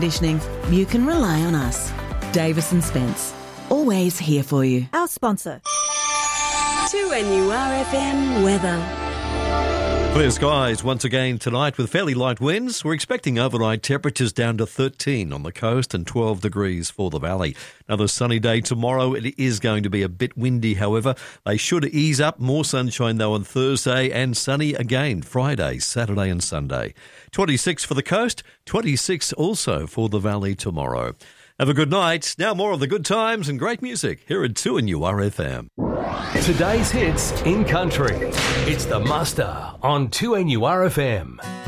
conditioning, you can rely on us. Davis and Spence, always here for you. Our sponsor. 2NURFM weather. Clear skies once again tonight with fairly light winds. We're expecting overnight temperatures down to 13 on the coast and 12 degrees for the valley. Another sunny day tomorrow. It is going to be a bit windy, however. They should ease up. More sunshine, though, on Thursday and sunny again Friday, Saturday and Sunday. 26 for the coast, 26 also for the valley tomorrow. Have a good night. Now more of the good times and great music here at 2NURFM. Today's hits in country. It's the Muster on 2NURFM.